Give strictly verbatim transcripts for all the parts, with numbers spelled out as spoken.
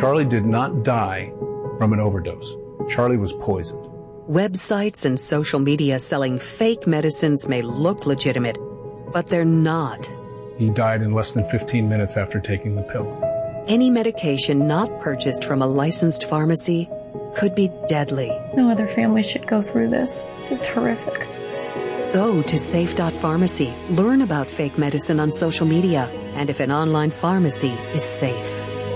Charlie did not die from an overdose. Charlie was poisoned. Websites and social media selling fake medicines may look legitimate, but they're not. He died in less than fifteen minutes after taking the pill. Any medication not purchased from a licensed pharmacy could be deadly. No other family should go through this. It's just horrific. Go to safe dot pharmacy. Learn about fake medicine on social media and if an online pharmacy is safe.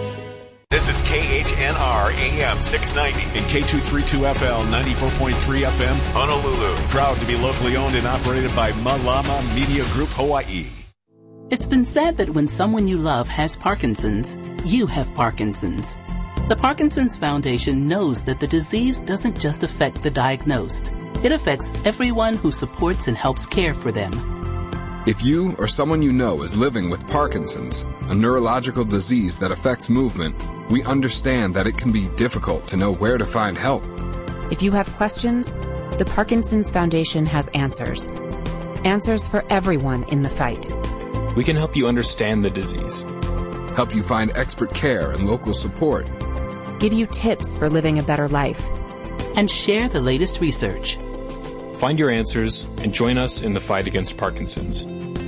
This is K H N R A M six ninety and K two thirty-two F L ninety-four point three F M, Honolulu. Proud to be locally owned and operated by Malama Media Group Hawaii. It's been said that when someone you love has Parkinson's, you have Parkinson's. The Parkinson's Foundation knows that the disease doesn't just affect the diagnosed. It affects everyone who supports and helps care for them. If you or someone you know is living with Parkinson's, a neurological disease that affects movement, we understand that it can be difficult to know where to find help. If you have questions, the Parkinson's Foundation has answers. Answers for everyone in the fight. We can help you understand the disease. Help you find expert care and local support. Give you tips for living a better life. And share the latest research. Find your answers and join us in the fight against Parkinson's.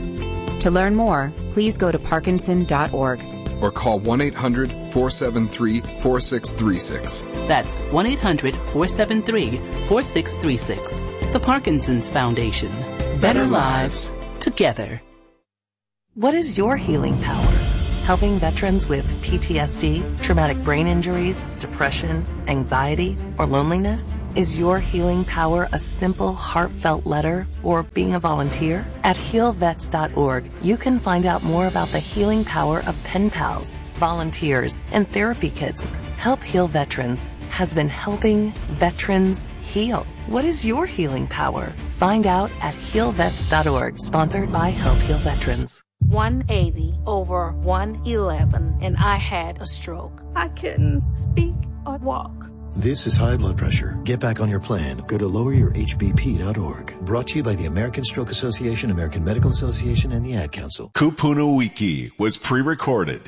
To learn more, please go to parkinson dot org. Or call one eight hundred four seven three four six three six. That's one eight hundred four seven three four six three six. The Parkinson's Foundation. Better, Better lives together. What is your healing power? Helping veterans with P T S D, traumatic brain injuries, depression, anxiety, or loneliness? Is your healing power a simple, heartfelt letter or being a volunteer? At heal vets dot org, you can find out more about the healing power of pen pals, volunteers, and therapy kits. Help Heal Veterans has been helping veterans heal. What is your healing power? Find out at heal vets dot org, sponsored by Help Heal Veterans. one eighty over one eleven, and I had a stroke. I couldn't speak or walk. This is high blood pressure. Get back on your plan. Go to lower your H B P dot org. Brought to you by the American Stroke Association, American Medical Association, and the Ad Council. Kupuna Wiki was pre-recorded.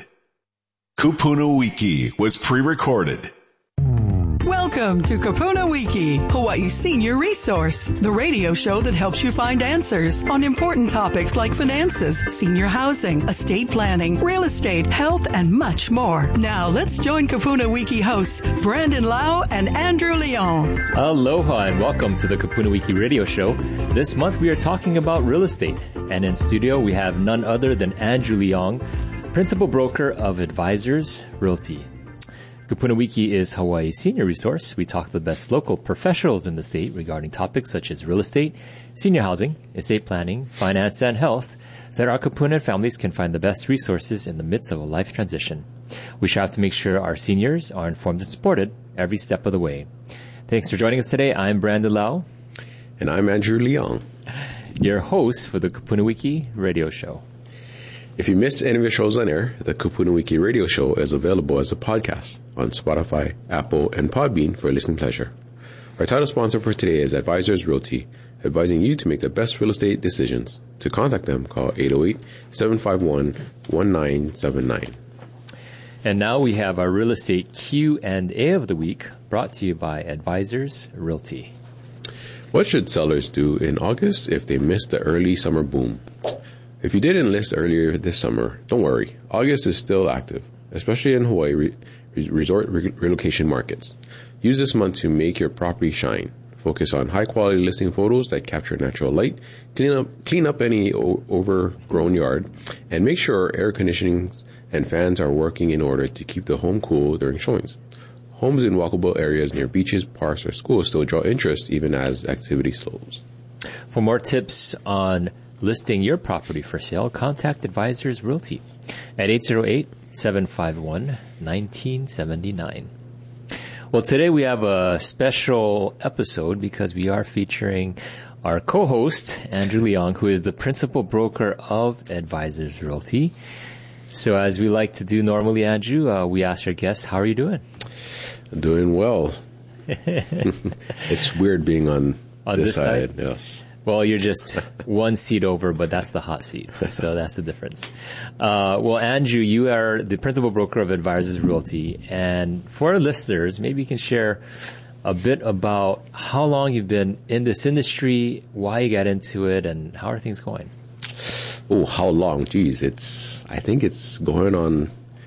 Kupuna Wiki was pre-recorded. Welcome to Kupuna Wiki, Hawaii's senior resource, the radio show that helps you find answers on important topics like finances, senior housing, estate planning, real estate, health, and much more. Now let's join Kupuna Wiki hosts Brandon Lau and Andrew Leon. Aloha and welcome to the Kupuna Wiki radio show. This month we are talking about real estate, and in studio we have none other than Andrew Leong, principal broker of Advisors Realty. Kupuna Wiki is Hawaii's senior resource. We talk to the best local professionals in the state regarding topics such as real estate, senior housing, estate planning, finance, and health, so that our Kupuna families can find the best resources in the midst of a life transition. We strive to make sure our seniors are informed and supported every step of the way. Thanks for joining us today. I'm Brandon Lau. And I'm Andrew Leong, your host for the Kupuna Wiki radio show. If you missed any of the shows on air, the Kupuna Wiki radio show is available as a podcast on Spotify, Apple, and Podbean for listening pleasure. Our title sponsor for today is Advisors Realty, advising you to make the best real estate decisions. To contact them, call eight oh eight, seven five one, one nine seven nine. And now we have our real estate Q and A of the week, brought to you by Advisors Realty. What should sellers do in August if they missed the early summer boom? If you didn't list earlier this summer, don't worry. August is still active, especially in Hawaii re- resort re- relocation markets. Use this month to make your property shine. Focus on high-quality listing photos that capture natural light, clean up, clean up any o- overgrown yard, and make sure air conditioning and fans are working in order to keep the home cool during showings. Homes in walkable areas near beaches, parks, or schools still draw interest even as activity slows. For more tips on listing your property for sale, contact Advisors Realty at eight oh eight, seven five one, one nine seven nine. Well, today we have a special episode because we are featuring our co-host, Andrew Leong, who is the principal broker of Advisors Realty. So as we like to do normally, Andrew, uh, we ask our guests, how are you doing? Doing well. It's weird being on, on this, this side. side. Yes. Well, you're just one seat over, but that's the hot seat. So that's the difference. Uh, well, Andrew, you are the principal broker of Advisors Realty. And for our listeners, maybe you can share a bit about how long you've been in this industry, why you got into it, and how are things going? Oh, how long? Geez, it's, I think it's going on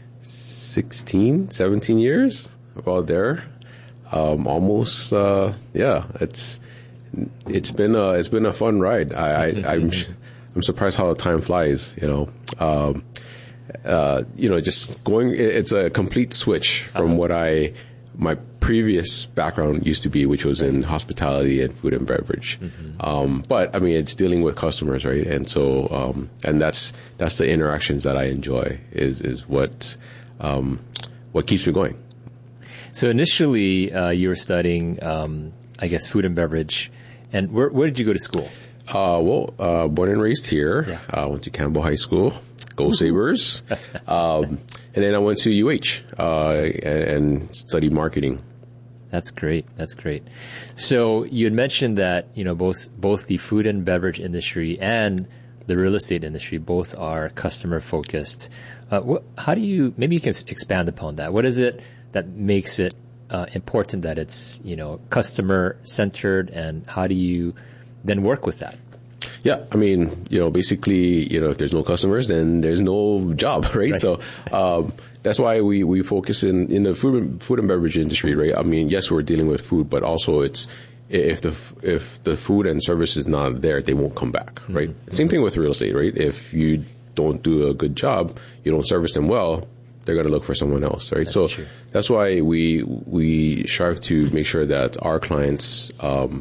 sixteen, seventeen years, about there. Um, almost, uh, yeah, it's, it's been a, it's been a fun ride. I, I I'm, I'm surprised how the time flies, you know. Um, uh, you know, just going, it's a complete switch from uh-huh. what I, my previous background used to be, which was in hospitality and food and beverage. Mm-hmm. Um, but I mean, it's dealing with customers, right? And so, um, and that's, that's the interactions that I enjoy is, is what, um, what keeps me going. So initially, uh, you were studying, um, I guess, food and beverage. And where, where did you go to school? Uh, well, uh, born and raised here. Yeah. I uh, went to Campbell High School. Go Sabres. um, and then I went to U H, uh, and, and studied marketing. That's great. That's great. So you had mentioned that, you know, both, both the food and beverage industry and the real estate industry both are customer focused. Uh, what, how do you, maybe you can expand upon that. What is it that makes it uh, important that it's, you know, customer centered, and how do you then work with that? Yeah, I mean, you know, basically, you know, if there's no customers, then there's no job, right? right. So um, that's why we, we focus in, in the food and, food and beverage industry, right? I mean, yes, we're dealing with food, but also it's if the if the food and service is not there, they won't come back, right? Mm-hmm. Same thing with real estate, right? If you don't do a good job, you don't service them well, they're going to look for someone else, right? That's so true. That's why we we strive to make sure that our clients um,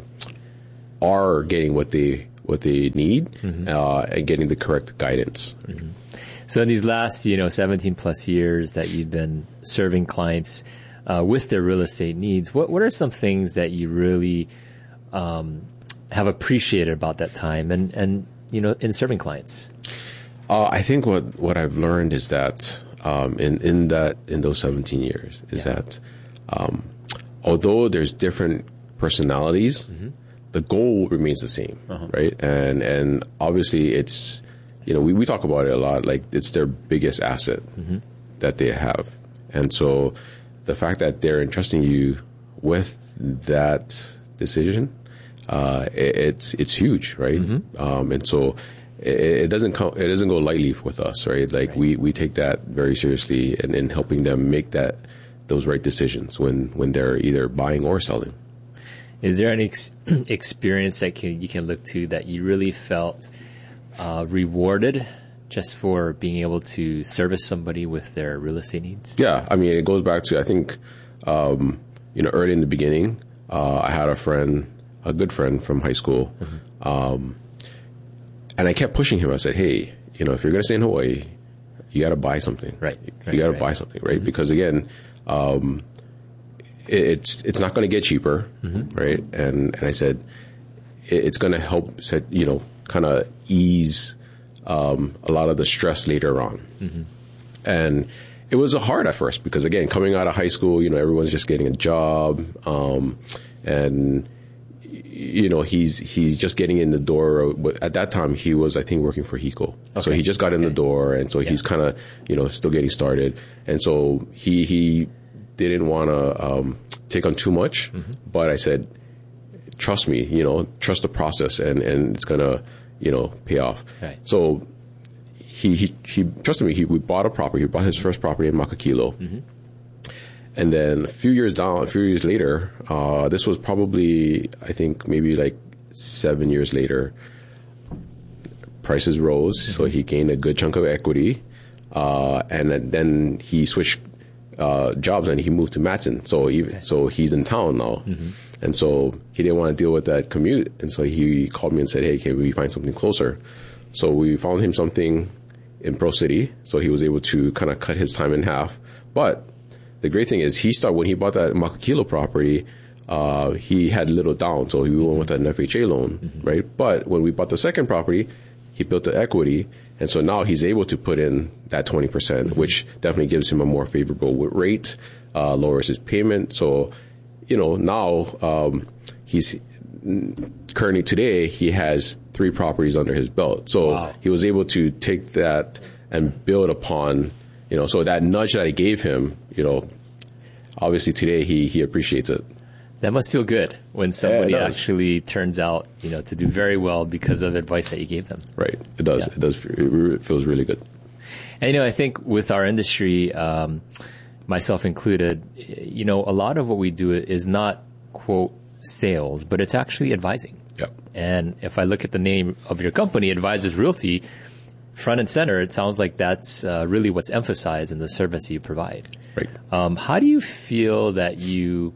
are getting what they what they need, mm-hmm. uh, and getting the correct guidance. Mm-hmm. So in these last, you know, seventeen plus years that you've been serving clients uh, with their real estate needs, what what are some things that you really um, have appreciated about that time and, and you know, in serving clients? Uh, I think what, what I've learned is that um, in in that in those seventeen years is yeah. that um, although there's different personalities, mm-hmm. the goal remains the same, uh-huh. right? And and obviously it's, you know, we, we talk about it a lot, like it's their biggest asset mm-hmm. that they have. And so the fact that they're entrusting you with that decision, uh, it, it's it's huge, right? Mm-hmm. Um, and so it, it doesn't come, it doesn't go lightly with us, right? Like right. we, we take that very seriously in, in helping them make that those right decisions when, when they're either buying or selling. Is there any ex- experience that can, you can look to that you really felt uh, rewarded just for being able to service somebody with their real estate needs? Yeah, I mean, it goes back to, I think, um, you know, early in the beginning, uh, I had a friend, a good friend from high school, mm-hmm. um, and I kept pushing him. I said, hey, you know, if you're going to stay in Hawaii, you got to buy something. Right. You right, got to right. buy something, right? Mm-hmm. Because again, um, it's it's not going to get cheaper, mm-hmm. right? And and I said it's going to help, said you know, kind of ease um, a lot of the stress later on. Mm-hmm. And it was hard at first because again, coming out of high school, you know, everyone's just getting a job, um, and you know, he's he's just getting in the door. But at that time, he was I think working for HECO, okay. so he just got in okay. the door, and so yeah. he's kind of you know still getting started, and so he he. didn't want to um, take on too much, mm-hmm. but I said, trust me, you know, trust the process and, and it's going to, you know, pay off. Right. So he, he, he trusted me. He, we bought a property. He bought his first property in Makakilo. Mm-hmm. And then a few years down, a few years later, uh, this was probably, I think maybe like seven years later, prices rose. Mm-hmm. So he gained a good chunk of equity. Uh, and then he switched Uh, jobs and he moved to Matson. So he, okay. so he's in town now. Mm-hmm. And so he didn't want to deal with that commute. And so he called me and said, hey, can we find something closer? So we found him something in Pro City. So he was able to kind of cut his time in half. But the great thing is he started, when he bought that Makakilo property, uh, he had little down. So he mm-hmm. went with an F H A loan, mm-hmm. right? But when we bought the second property, he built the equity. And so now he's able to put in that twenty percent, mm-hmm. which definitely gives him a more favorable rate, uh, lowers his payment. So, you know, now, um, he's, currently today he has three properties under his belt. So wow. he was able to take that and build upon, you know, so that nudge that I gave him, you know, obviously today he, he appreciates it. That must feel good when somebody yeah, actually turns out, you know, to do very well because of advice that you gave them. Right. It does. Yeah. It does. It feels really good. And, you know, I think with our industry, um, myself included, you know, a lot of what we do is not, quote, sales, but it's actually advising. Yep. And if I look at the name of your company, Advisors Realty, front and center, it sounds like that's uh, really what's emphasized in the service you provide. Right. Um, how do you feel that you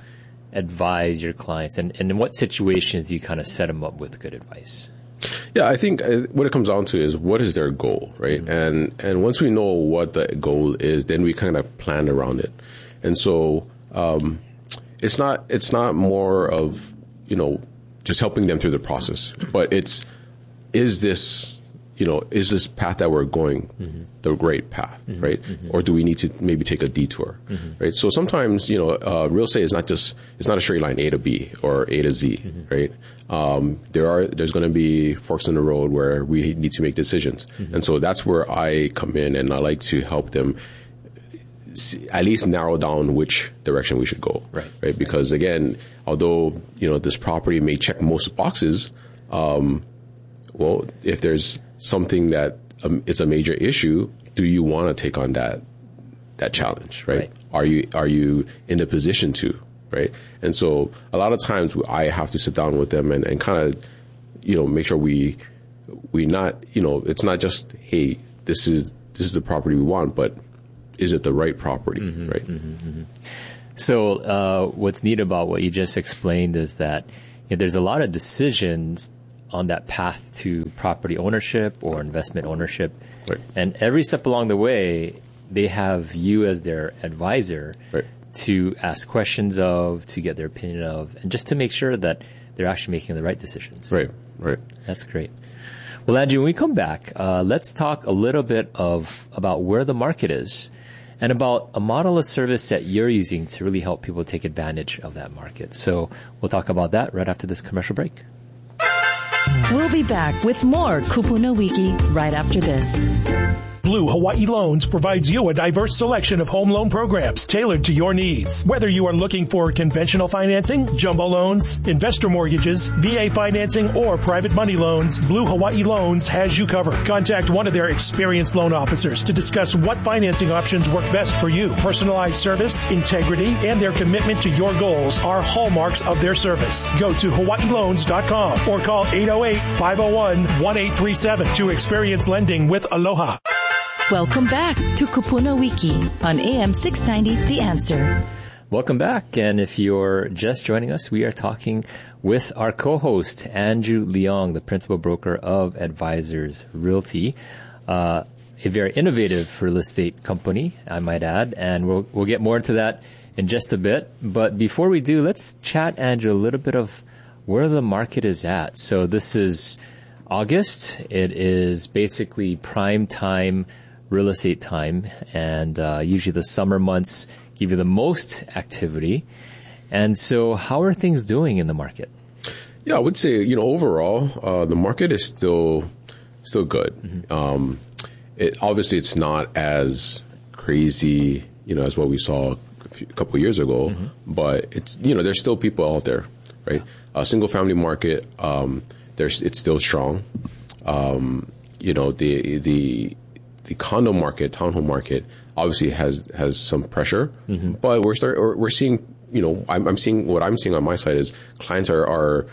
advise your clients, and, and in what situations you kind of set them up with good advice? Yeah, I think what it comes down to is what is their goal, right? Mm-hmm. And and once we know what the goal is, then we kind of plan around it. And so um, it's not it's not more of, you know, just helping them through the process, but it's, is this, you know, is this path that we're going mm-hmm. the right path, mm-hmm. right? Mm-hmm. Or do we need to maybe take a detour, mm-hmm. right? So sometimes, you know, uh, real estate is not just, it's not a straight line A to B or A to Z, mm-hmm. right? Um, there are, there's going to be forks in the road where we need to make decisions. Mm-hmm. And so that's where I come in, and I like to help them see, at least narrow down which direction we should go, right? Right? Because again, although, you know, this property may check most boxes, um, well, if there's something that um, it's a major issue, do you want to take on that that challenge, right? right? Are you are you in the position to, right? And so a lot of times I have to sit down with them and, and kind of, you know, make sure we we not, you know, it's not just, hey, this is this is the property we want, but is it the right property, mm-hmm, right? Mm-hmm, mm-hmm. So uh, what's neat about what you just explained is that, you know, there's a lot of decisions on that path to property ownership or investment ownership. Right. And every step along the way, they have you as their advisor right. to ask questions of, to get their opinion of, and just to make sure that they're actually making the right decisions. Right, right. That's great. Well, Andrew, when we come back, uh, let's talk a little bit of about where the market is and about a model of service that you're using to really help people take advantage of that market. So we'll talk about that right after this commercial break. We'll be back with more Kupuna Wiki right after this. Blue Hawaii Loans provides you a diverse selection of home loan programs tailored to your needs. Whether you are looking for conventional financing, jumbo loans, investor mortgages, V A financing, or private money loans, Blue Hawaii Loans has you covered. Contact one of their experienced loan officers to discuss what financing options work best for you. Personalized service, integrity, and their commitment to your goals are hallmarks of their service. Go to hawaii loans dot com or call eight oh eight, five oh one, one eight three seven to experience lending with Aloha. Welcome back to Kupuna Wiki on A M six ninety, The Answer. Welcome back. And if you're just joining us, we are talking with our co-host, Andrew Leong, the principal broker of Advisors Realty, uh, a very innovative real estate company, I might add. And we'll, we'll get more into that in just a bit. But before we do, let's chat, Andrew, a little bit of where the market is at. So this is August. It is basically prime time real estate time, and uh, usually the summer months give you the most activity. And so how are things doing in the market? Yeah, I would say, you know, overall, uh, the market is still still good. Mm-hmm. Um, it, obviously, it's not as crazy, you know, as what we saw a, few, a couple of years ago, mm-hmm. but it's, you know, there's still people out there, right? A uh, single family market, um, there's it's still strong. Um, you know, the the The condo market, townhome market, obviously has has some pressure, mm-hmm. but we're start we're seeing, you know, I'm, I'm seeing what I'm seeing on my side is clients are are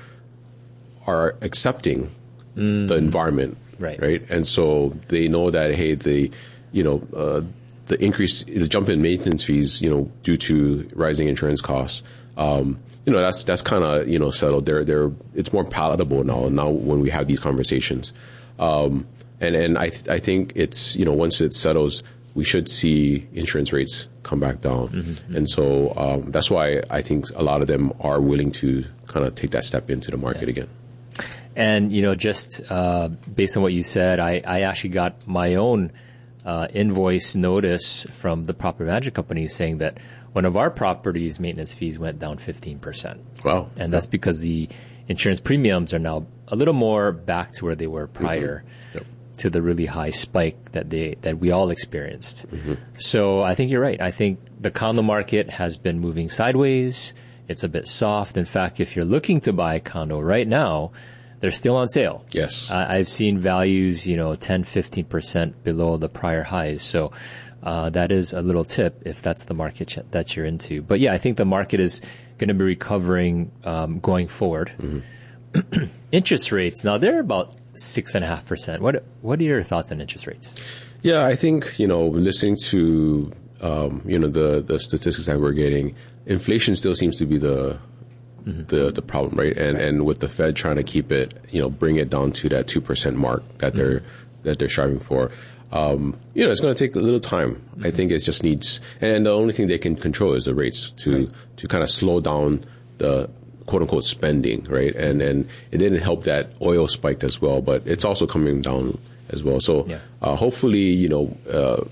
are accepting mm-hmm. the environment, right? Right, and so they know that, hey, the you know uh, the increase, the jump in maintenance fees, you know, due to rising insurance costs, um, you know, that's that's kind of, you know, settled. They're they're it's more palatable now. Now when we have these conversations. Um, And and I th- I think it's, you know, once it settles, we should see insurance rates come back down. Mm-hmm. And so um, that's why I think a lot of them are willing to kind of take that step into the market yeah. again. And, you know, just uh, based on what you said, I, I actually got my own uh, invoice notice from the property management company saying that one of our properties' maintenance fees went down fifteen percent. Wow. And that's because the insurance premiums are now a little more back to where they were prior mm-hmm. yep. to the really high spike that they that we all experienced. Mm-hmm. So I think you're right. I think the condo market has been moving sideways. It's a bit soft. In fact, if you're looking to buy a condo right now, they're still on sale. Yes. Uh, I've seen values, you know, ten, fifteen percent below the prior highs. So uh, that is a little tip if that's the market ch- that you're into. But yeah, I think the market is going to be recovering um, going forward. Mm-hmm. Interest rates, now they're about six and a half percent. What What are your thoughts on interest rates? Yeah, I think, you know, listening to, um, you know, the, the statistics that we're getting, inflation still seems to be the mm-hmm. the the problem, right? And right. and with the Fed trying to keep it, you know, bring it down to that two percent mark that they're mm-hmm. that they're striving for. Um, you know, it's going to take a little time. Mm-hmm. I think it just needs, and the only thing they can control is the rates to right. to kind of slow down the quote unquote spending, right? And and it didn't help that oil spiked as well, but it's also coming down as well. So yeah. uh, hopefully, you know, uh,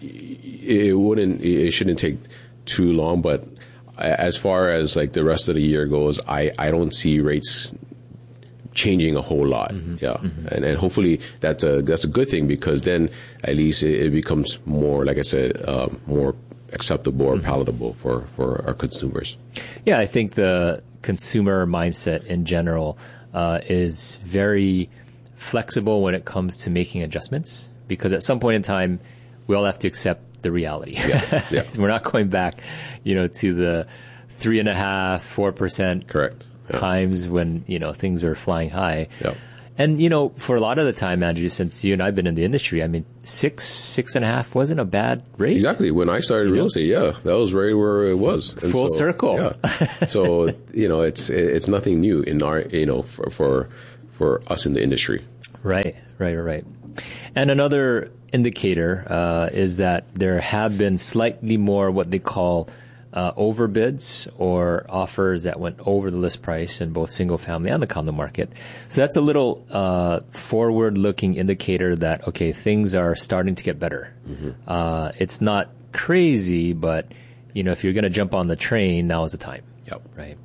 it wouldn't, it shouldn't take too long, but as far as like the rest of the year goes, I, I don't see rates changing a whole lot. Mm-hmm. Yeah. Mm-hmm. And, and hopefully that's a, that's a good thing, because then at least it, it becomes more, like I said, uh, more acceptable or mm-hmm. palatable for, for our consumers. Yeah. I think the consumer mindset in general, uh, is very flexible when it comes to making adjustments, because at some point in time, we all have to accept the reality. Yeah. Yeah. We're not going back, you know, to the three and a half, four percent correct yeah. times when, you know, things were flying high. Yeah. And, you know, for a lot of the time, Andrew, since you and I've been in the industry, I mean, six, six and a half wasn't a bad rate. Exactly. When I started real estate, yeah, that was right where it was. And Full so, circle. Yeah. So, you know, it's, it's nothing new in our, you know, for, for, for us in the industry. Right, right, right. And another indicator uh, is that there have been slightly more what they call uh, overbids, or offers that went over the list price in both single family and the condo market. So that's a little uh, forward-looking indicator that, okay, things are starting to get better. Mm-hmm. Uh, it's not crazy, but, you know, if you're going to jump on the train, now is the time. Yep. Right.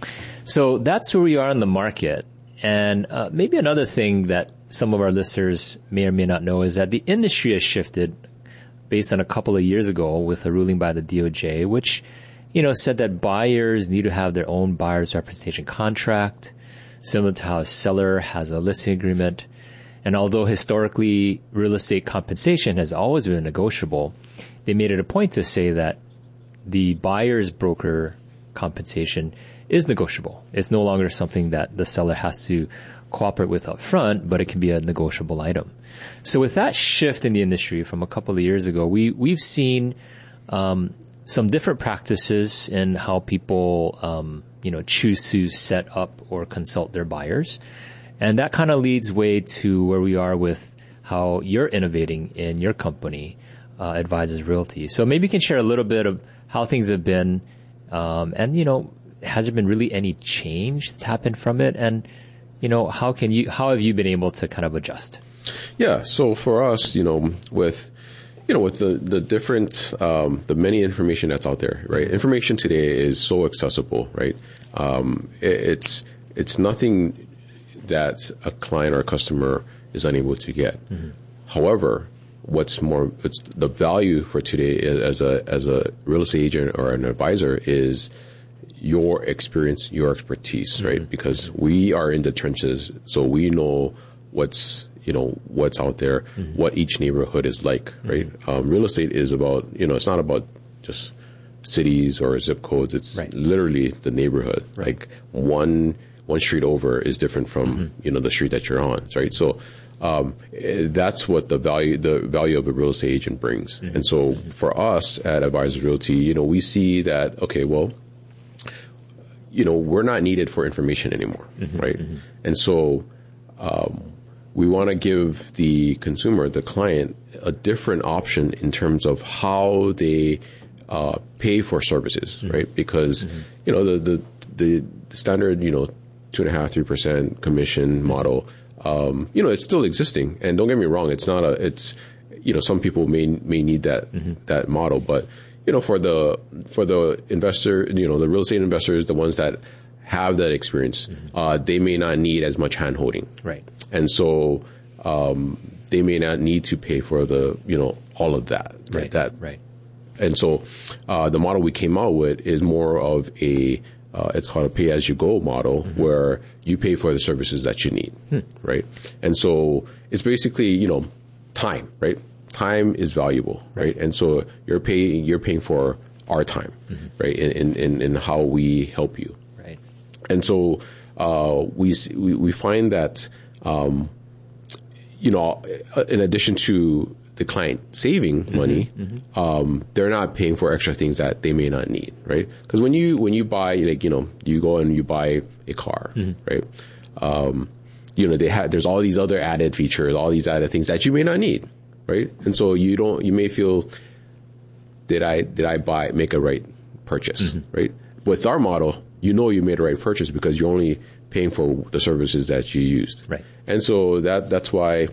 So that's where we are in the market. And uh, maybe another thing that some of our listeners may or may not know is that the industry has shifted based on a couple of years ago with a ruling by the D O J, which, you know, said that buyers need to have their own buyer's representation contract, similar to how a seller has a listing agreement. And although historically real estate compensation has always been negotiable, they made it a point to say that the buyer's broker compensation is negotiable. It's no longer something that the seller has to cooperate with up front, but it can be a negotiable item. So with that shift in the industry from a couple of years ago, we, we've seen um, some different practices in how people um, you know, choose to set up or consult their buyers. And that kind of leads way to where we are with how you're innovating in your company, uh, Advisors Realty. So maybe you can share a little bit of how things have been, um, and, you know, has there been really any change that's happened from it? And, you know, how can you, how have you been able to kind of adjust? Yeah. So for us, you know, with, you know, with the, the different, um, the many information that's out there, right? Information today is so accessible, right? Um, it, it's, it's nothing that a client or a customer is unable to get. Mm-hmm. However, what's more, it's the value for today as a, as a real estate agent or an advisor is your experience, your expertise, mm-hmm. right? Because we are in the trenches, so we know what's, you know, what's out there, mm-hmm. what each neighborhood is like, right? Mm-hmm. Um, real estate is about, you know, it's not about just cities or zip codes. It's right. literally the neighborhood. Right. Like one, one street over is different from, mm-hmm. you know, the street that you're on, right? So, um, that's what the value, the value of a real estate agent brings. Mm-hmm. And so mm-hmm. for us at Advisors Realty, you know, we see that, okay, well, you know, we're not needed for information anymore, mm-hmm, right? Mm-hmm. And so um, we want to give the consumer, the client, a different option in terms of how they uh, pay for services, mm-hmm. right? Because, mm-hmm. you know, the, the, the standard, you know, two and a half, three percent commission mm-hmm. model, um, you know, it's still existing. And don't get me wrong, it's not a, it's, you know, some people may, may need that, mm-hmm. that model, but you know, for the, for the investor, you know, the real estate investors, the ones that have that experience, mm-hmm. uh, they may not need as much hand holding. Right. And so, um, they may not need to pay for the, you know, all of that. Right. That, right. And so, uh, the model we came out with is more of a, uh, it's called a pay as you go model, mm-hmm. where you pay for the services that you need. Hmm. Right. And so it's basically, you know, time, right? Time is valuable, right? right? And so you're paying, you're paying for our time, mm-hmm. right? In, in, in how we help you. Right. And so, uh, we, we, we find that, um, you know, in addition to the client saving mm-hmm. money, mm-hmm. um, they're not paying for extra things that they may not need, right? Because when you, when you buy, like, you know, you go and you buy a car, mm-hmm. right? Um, you know, they had, there's all these other added features, all these added things that you may not need, right? And so you don't, you may feel, did I, did I buy, make a right purchase, mm-hmm. right? With our model, you know you made a right purchase because you're only paying for the services that you used. Right. And so that, that's why,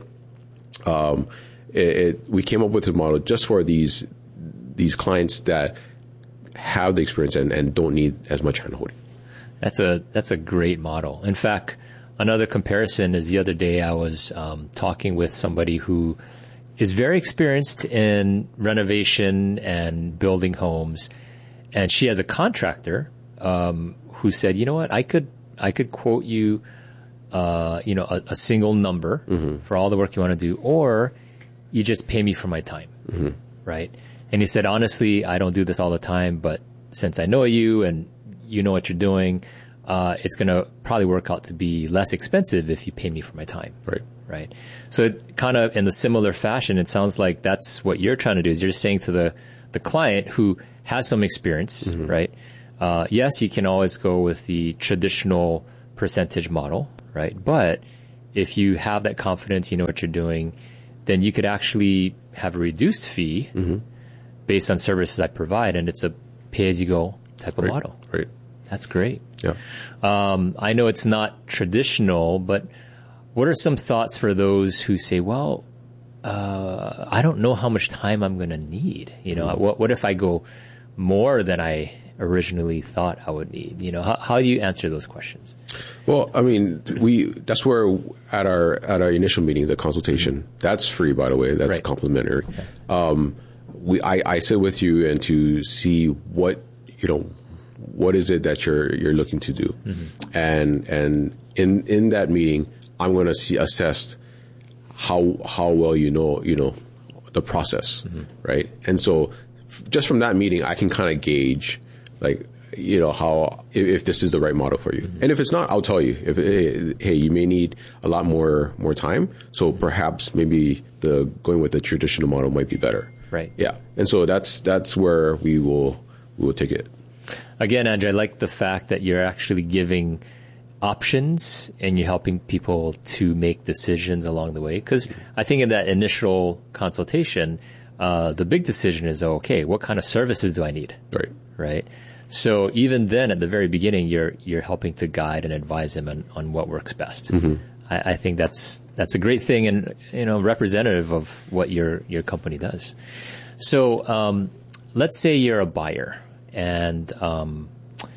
um, it, it, we came up with a model just for these, these clients that have the experience and, and don't need as much handholding. That's a, that's a great model. In fact, another comparison is the other day I was um, talking with somebody who is very experienced in renovation and building homes, and she has a contractor um, who said, "You know what? I could I could quote you, uh, you know, a, a single number mm-hmm. for all the work you want to do, or you just pay me for my time, mm-hmm. right?" And he said, "Honestly, I don't do this all the time, but since I know you and you know what you're doing." Uh, it's going to probably work out to be less expensive if you pay me for my time. Right. Right. So it kind of in the similar fashion, it sounds like that's what you're trying to do is you're saying to the, the client who has some experience, mm-hmm. right? Uh, yes, you can always go with the traditional percentage model, right? But if you have that confidence, you know what you're doing, then you could actually have a reduced fee mm-hmm. based on services I provide. And it's a pay as you go type of right. model. Right. That's great. Yeah. Um, I know it's not traditional, but what are some thoughts for those who say, well, uh, I don't know how much time I'm going to need. You know, mm-hmm. what, what if I go more than I originally thought I would need? You know, how, how do you answer those questions? Well, I mean, we, that's where at our, at our initial meeting, the consultation, mm-hmm. that's free, by the way. That's right. complimentary. Okay. Um, we, I, I sit with you and to see what, you know, what is it that you're you're looking to do, mm-hmm. and and in in that meeting, I'm going to see assess how how well you know you know the process, mm-hmm. right? And so, f- just from that meeting, I can kind of gauge, like you know how if, if this is the right model for you, mm-hmm. and if it's not, I'll tell you. If hey, hey, you may need a lot more more time, so mm-hmm. perhaps maybe the going with the traditional model might be better, right? Yeah, and so that's that's where we will we will take it. Again, Andrew, I like the fact that you're actually giving options and you're helping people to make decisions along the way. Because I think in that initial consultation, uh, the big decision is, okay, what kind of services do I need? Right. Right. So even then, at the very beginning, you're you're helping to guide and advise them on, on what works best. Mm-hmm. I, I think that's that's a great thing and you know representative of what your your company does. So um, let's say you're a buyer. And um,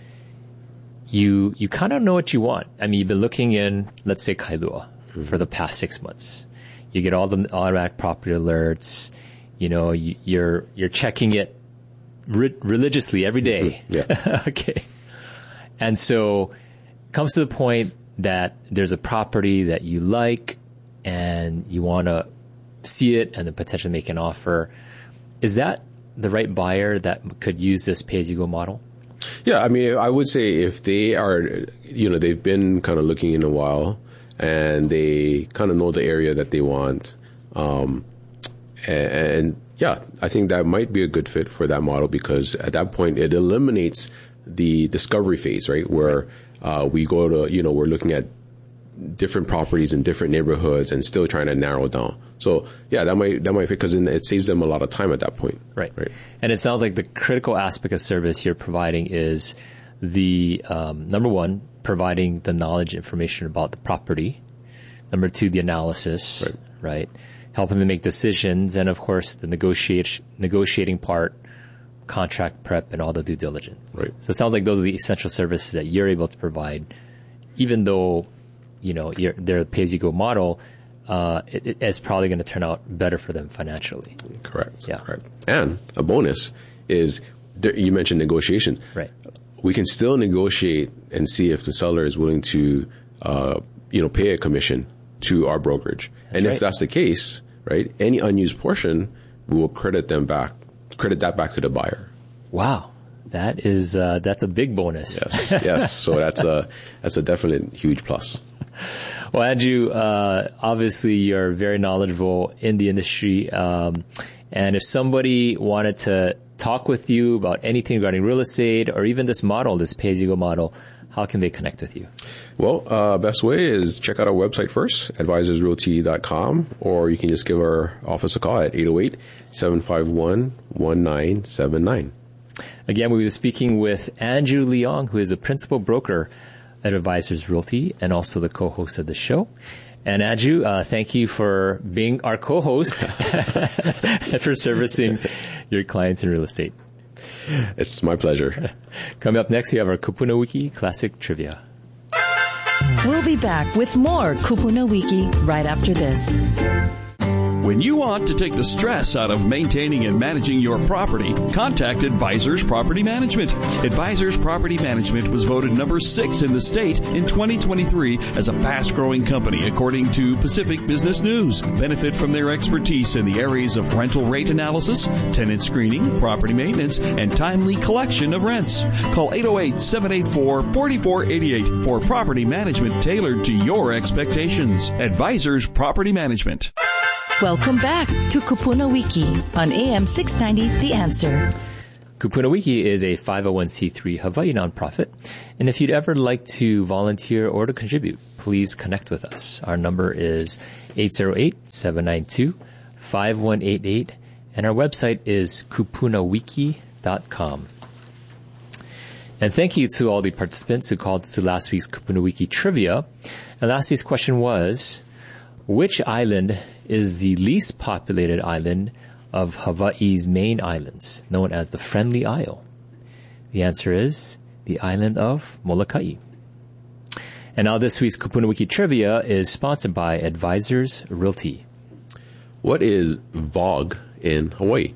you you kind of know what you want. I mean, you've been looking in, let's say, Kailua mm-hmm. for the past six months. You get all the automatic property alerts. You know, you, you're you're checking it re- religiously every day. Mm-hmm. Yeah. Okay. And so, it comes to the point that there's a property that you like, and you want to see it, and then potentially make an offer. Is that the right buyer that could use this pay-as-you-go model? Yeah, I mean, I would say if they are, you know, they've been kind of looking in a while and they kind of know the area that they want, um, and, and yeah, I think that might be a good fit for that model because at that point it eliminates the discovery phase, right? Where uh, we go to, you know, we're looking at different properties in different neighborhoods and still trying to narrow down. So yeah, that might that might fit because it saves them a lot of time at that point. Right. Right. And it sounds like the critical aspect of service you're providing is the um, number one, providing the knowledge, information about the property. Number two, the analysis. Right. Right. Helping them make decisions, and of course the negotiate negotiating part contract prep and all the due diligence. Right. So it sounds like those are the essential services that you're able to provide, even though, you know, you're, they're a pay-as-you-go model. Uh, it, it's probably going to turn out better for them financially. Correct. Yeah. Correct. And a bonus is there, you mentioned negotiation. Right. We can still negotiate and see if the seller is willing to, uh, you know, pay a commission to our brokerage. That's and right. if that's the case, right, any unused portion, we will credit them back, credit that back to the buyer. Wow. That is, uh, that's a big bonus. Yes. Yes. So that's a, that's a definite huge plus. Well, Andrew, uh, obviously you're very knowledgeable in the industry. Um, and if somebody wanted to talk with you about anything regarding real estate or even this model, this pay-as-you-go model, how can they connect with you? Well, uh, best way is check out our website first, advisors realty dot com, or you can just give our office a call at eight oh eight, seven five one, one nine seven nine. Again, we were speaking with Andrew Leong, who is a principal broker at Advisors Realty and also the co-host of the show. And Andrew, uh, thank you for being our co-host and for servicing your clients in real estate. It's my pleasure. Coming up next, we have our Kupuna Wiki Classic Trivia. We'll be back with more Kupuna Wiki right after this. When you want to take the stress out of maintaining and managing your property, contact Advisors Property Management. Advisors Property Management was voted number six in the state in twenty twenty-three as a fast-growing company according to Pacific Business News. Benefit from their expertise in the areas of rental rate analysis, tenant screening, property maintenance, and timely collection of rents. Call eight oh eight, seven eight four, four four eight eight for property management tailored to your expectations. Advisors Property Management. Welcome back to Kupuna Wiki on A M six ninety The Answer. Kupuna Wiki is a five oh one c three Hawaii nonprofit, and if you'd ever like to volunteer or to contribute, please connect with us. Our number is eight oh eight, seven nine two, five one eight eight, and our website is kupuna wiki dot com. And thank you to all the participants who called to last week's Kupuna Wiki Trivia. And last week's question was, which island is the least populated island of Hawaii's main islands, known as the Friendly Isle? The answer is the island of Molokai. And now this week's Kupuna Wiki Trivia is sponsored by Advisors Realty. What is Vogue in Hawaii?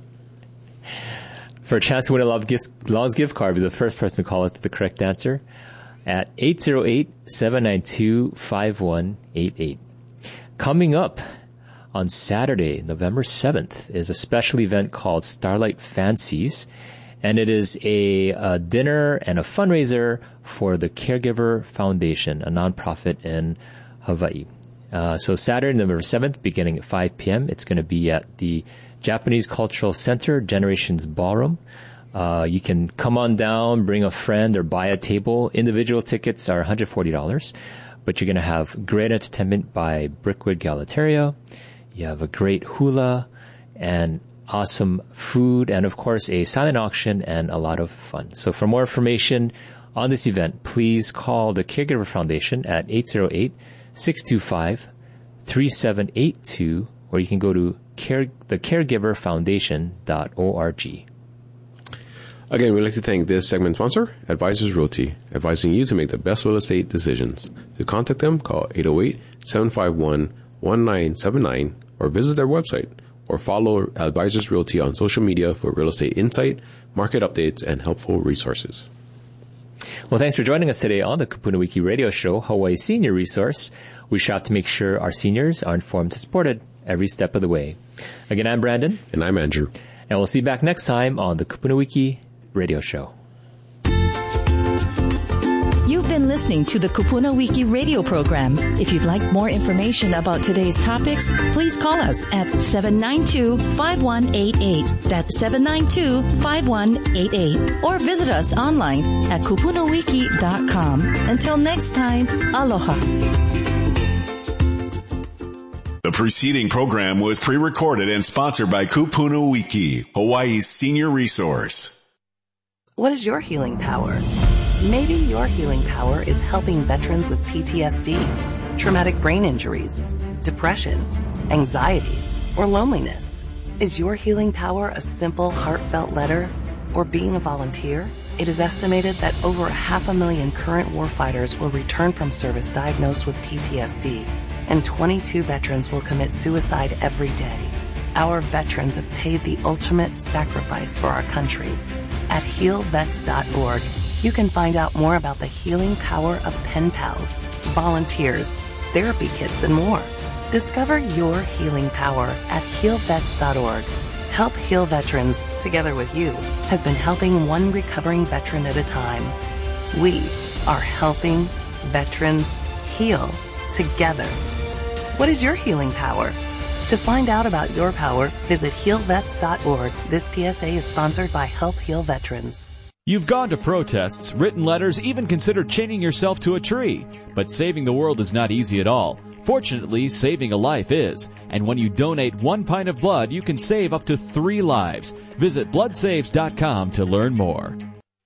For a chance to win a Law's gift card, be the first person to call us to the correct answer at eight oh eight, seven nine two, five one eight eight. Coming up on Saturday, November seventh, is a special event called Starlight Fancies, and it is a, a dinner and a fundraiser for the Caregiver Foundation, a nonprofit in Hawaii. Uh, so Saturday, November seventh, beginning at five p.m., it's going to be at the Japanese Cultural Center, Generations Ballroom. Uh, you can come on down, bring a friend, or buy a table. Individual tickets are one hundred forty dollars. But you're going to have great entertainment by Brickwood Galateria. You have a great hula and awesome food and, of course, a silent auction and a lot of fun. So for more information on this event, please call the Caregiver Foundation at eight oh eight, six two five, three seven eight two, or you can go to care, the caregiver foundation dot org. Again, we'd like to thank this segment sponsor, Advisors Realty, advising you to make the best real estate decisions. To contact them, call eight oh eight, seven five one, one nine seven nine or visit their website or follow Advisors Realty on social media for real estate insight, market updates, and helpful resources. Well, thanks for joining us today on the Kupuna Wiki Radio Show, Hawaii Senior Resource. We strive to make sure our seniors are informed and supported every step of the way. Again, I'm Brandon. And I'm Andrew. And we'll see you back next time on the Kupuna Wiki Radio Show. You've been listening to the Kupuna Wiki radio program. If you'd like more information about today's topics, please call us at seven nine two, five one eight eight. That's seven nine two, five one eight eight. Or visit us online at kupuna wiki dot com. Until next time, aloha. The preceding program was pre-recorded and sponsored by Kupuna Wiki, Hawaii's senior resource. What is your healing power? Maybe your healing power is helping veterans with P T S D, traumatic brain injuries, depression, anxiety, or loneliness. Is your healing power a simple, heartfelt letter? or being a volunteer, it is estimated that over half a million current warfighters will return from service diagnosed with P T S D, and twenty-two veterans will commit suicide every day. Our veterans have paid the ultimate sacrifice for our country. At heal vets dot org, you can find out more about the healing power of pen pals, volunteers, therapy kits, and more. Discover your healing power at heal vets dot org. Help Heal Veterans, together with you, has been helping one recovering veteran at a time. We are helping veterans heal together. What is your healing power? To find out about your power, visit heal vets dot org. This P S A is sponsored by Help Heal Veterans. You've gone to protests, written letters, even considered chaining yourself to a tree. But saving the world is not easy at all. Fortunately, saving a life is. And when you donate one pint of blood, you can save up to three lives. Visit blood saves dot com to learn more.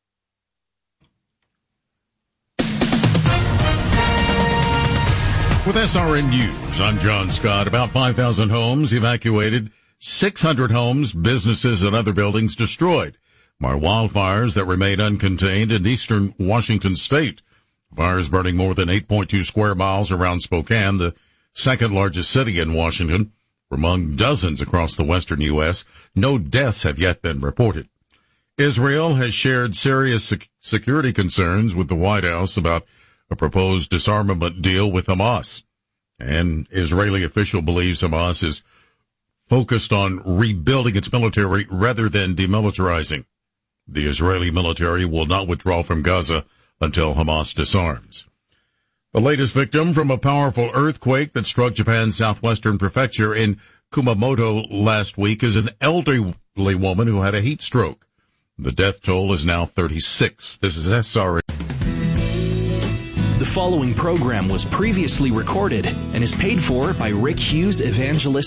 With S R N News, I'm John Scott. About five thousand homes evacuated, six hundred homes, businesses, and other buildings destroyed by wildfires that remain uncontained in eastern Washington state. Fires burning more than eight point two square miles around Spokane, the second largest city in Washington, among dozens across the western U S. No deaths have yet been reported. Israel has shared serious sec- security concerns with the White House about a proposed disarmament deal with Hamas. An Israeli official believes Hamas is focused on rebuilding its military rather than demilitarizing. The Israeli military will not withdraw from Gaza until Hamas disarms. The latest victim from a powerful earthquake that struck Japan's southwestern prefecture in Kumamoto last week is an elderly woman who had a heat stroke. The death toll is now thirty-six. This is S R N. The following program was previously recorded and is paid for by Rick Hughes Evangelist